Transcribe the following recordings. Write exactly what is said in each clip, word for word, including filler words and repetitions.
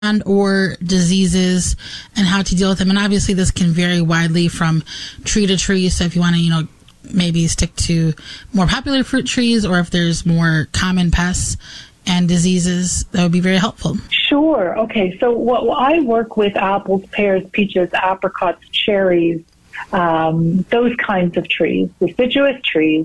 and or diseases and how to deal with them. And obviously this can vary widely from tree to tree. So if you want to, you know, maybe stick to more popular fruit trees, or if there's more common pests and diseases, that would be very helpful. Sure. Okay. So what I work with apples, pears, peaches, apricots, cherries, um, those kinds of trees, deciduous trees.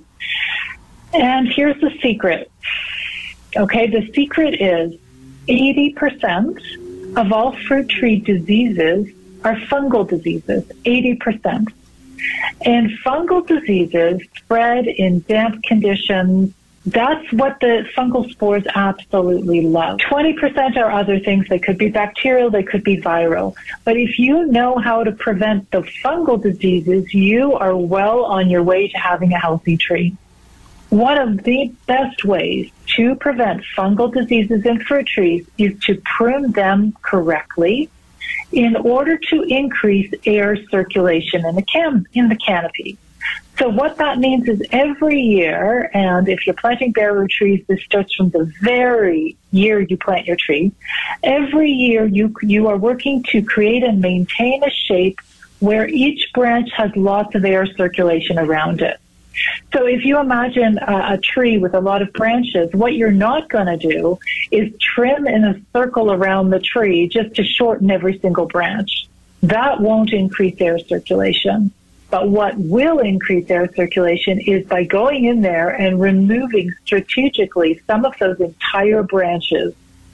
And here's the secret. Okay. The secret is eighty percent of all fruit tree diseases are fungal diseases, eighty percent. And fungal diseases spread in damp conditions. That's what the fungal spores absolutely love. twenty percent are other things. They could be bacterial, they could be viral. But if you know how to prevent the fungal diseases, you are well on your way to having a healthy tree. One of the best ways to prevent fungal diseases in fruit trees is to prune them correctly in order to increase air circulation in the can in the canopy. So what that means is every year, and if you're planting bare root trees, this starts from the very year you plant your tree, every year you you are working to create and maintain a shape where each branch has lots of air circulation around it. So if you imagine a, a tree with a lot of branches, what you're not going to do is trim in a circle around the tree just to shorten every single branch. That won't increase air circulation. But what will increase air circulation is by going in there and removing strategically some of those entire branches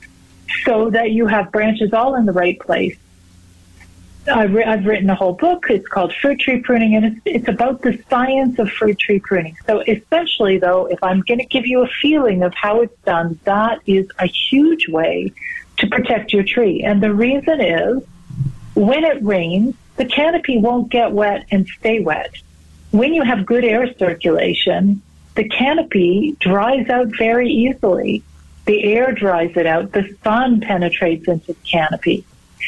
so that you have branches all in the right place. I've, I've written a whole book. It's called Fruit Tree Pruning, and it's, it's about the science of fruit tree pruning. So essentially, though, if I'm going to give you a feeling of how it's done, that is a huge way to protect your tree. And the reason is, when it rains, the canopy won't get wet and stay wet. When you have good air circulation, the canopy dries out very easily. The air dries it out. The sun penetrates into the canopy.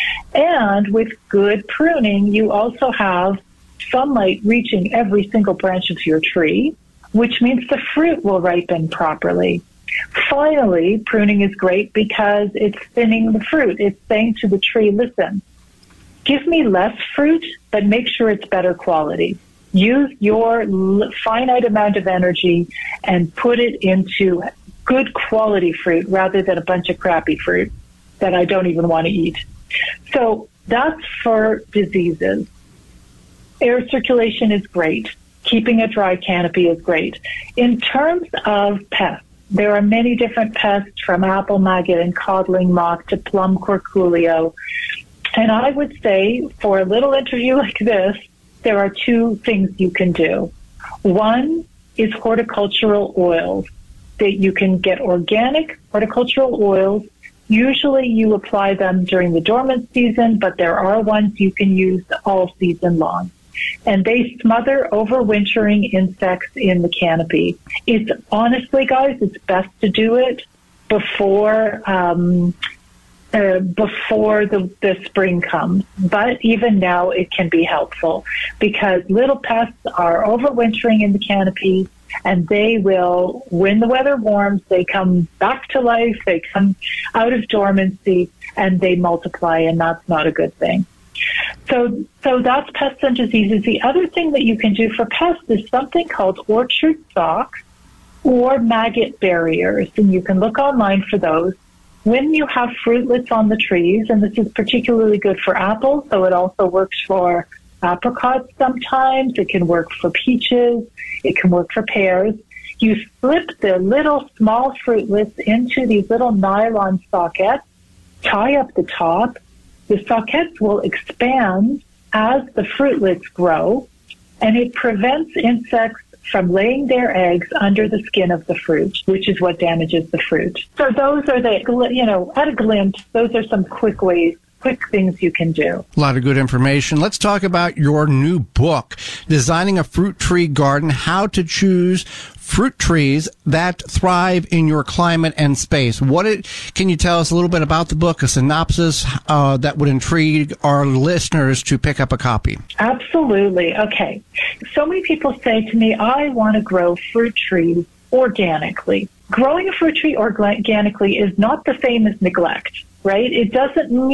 And with good pruning, you also have sunlight reaching every single branch of your tree, which means the fruit will ripen properly. Finally, pruning is great because it's thinning the fruit. It's saying to the tree, listen, give me less fruit, but make sure it's better quality. Use your finite amount of energy and put it into good quality fruit rather than a bunch of crappy fruit that I don't even want to eat. So that's for diseases. Air circulation is great. Keeping a dry canopy is great. In terms of pests, there are many different pests, from apple maggot and codling moth to plum corculio. And I would say for a little interview like this, there are two things you can do. One is horticultural oils, that you can get organic horticultural oils. Usually you apply them during the dormant season, but there are ones you can use all season long. And they smother overwintering insects in the canopy. It's honestly, guys, it's best to do it before um, uh, before the, the spring comes. But even now it can be helpful because little pests are overwintering in the canopy. And they will, when the weather warms, they come back to life, they come out of dormancy, and they multiply, and that's not a good thing. So so that's pests and diseases. The other thing that you can do for pests is something called orchard stalks or maggot barriers, and you can look online for those. When you have fruitlets on the trees, and this is particularly good for apples, so it also works for apricots sometimes, it can work for peaches, it can work for pears. You slip the little small fruitlets into these little nylon sockets, tie up the top. The sockets will expand as the fruitlets grow, and it prevents insects from laying their eggs under the skin of the fruit, which is what damages the fruit. So those are the, you know, at a glimpse, those are some quick ways quick things you can do. A lot of good information. Let's talk about your new book, Designing a Fruit Tree Garden, How to Choose Fruit Trees That Thrive in Your Climate and Space. What it, can you tell us a little bit about the book, a synopsis uh, that would intrigue our listeners to pick up a copy? Absolutely. Okay. So many people say to me, I want to grow fruit trees organically. Growing a fruit tree organically is not the same as neglect. right? It doesn't